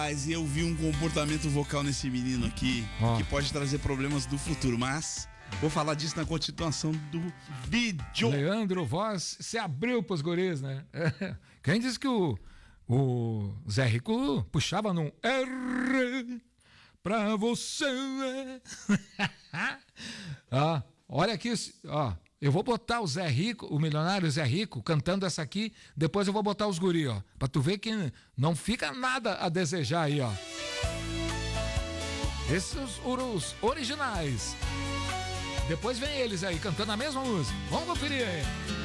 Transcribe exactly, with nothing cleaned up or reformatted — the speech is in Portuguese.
Mas eu vi um comportamento vocal nesse menino aqui Ó. que pode trazer problemas do futuro, mas vou falar disso na continuação do vídeo. Leandro Voz se abriu pros guris, né? Quem disse que o, o Zé Rico puxava num R pra você? Ó, olha aqui, ó. Eu vou botar o Zé Rico, o milionário Zé Rico, cantando essa aqui, depois eu vou botar os guri, ó. Pra tu ver que não fica nada a desejar aí, ó. Esses são os, os originais. Depois vem eles aí, cantando a mesma música. Vamos conferir aí.